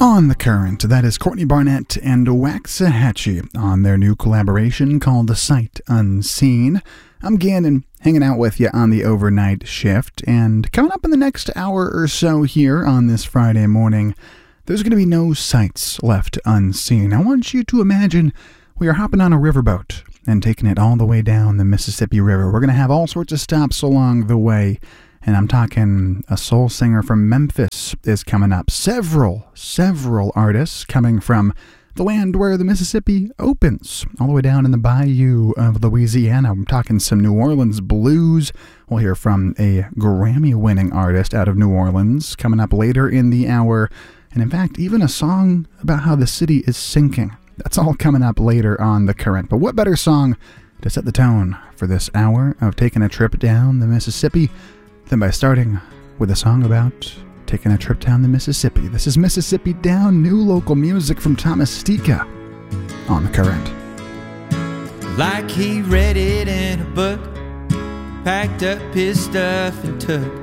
On the Current, that is Courtney Barnett and Waxahachie on their new collaboration called The Sight Unseen. I'm Gannon, hanging out with you on the overnight shift, and coming up in the next hour or so here on this Friday morning, there's going to be no sights left unseen. I want you to imagine we are hopping on a riverboat and taking it all the way down the Mississippi River. We're going to have all sorts of stops along the way. And I'm talking a soul singer from Memphis is coming up. Several artists coming from the land where the Mississippi opens, all the way down in the bayou of Louisiana. I'm talking some New Orleans blues. We'll hear from a Grammy-winning artist out of New Orleans coming up later in the hour. And in fact, even a song about how the city is sinking. That's all coming up later on The Current. But what better song to set the tone for this hour of taking a trip down the Mississippi than by starting with a song about taking a trip down the Mississippi. This is Mississippi Down, new local music from Thomas Stika on The Current. Like he read it in a book, packed up his stuff and took